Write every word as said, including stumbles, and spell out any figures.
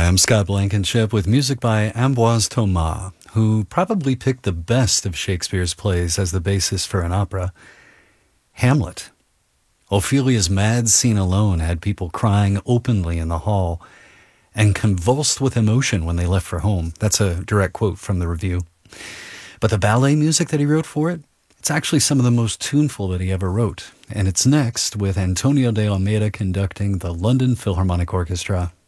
Hi, I'm Scott Blankenship with music by Ambroise Thomas, who probably picked the best of Shakespeare's plays as the basis for an opera. Hamlet. Ophelia's mad scene alone had people crying openly in the hall and convulsed with emotion when they left for home. That's a direct quote from the review. But the ballet music that he wrote for it, it's actually some of the most tuneful that he ever wrote. And it's next with Antonio de Almeida conducting the London Philharmonic Orchestra.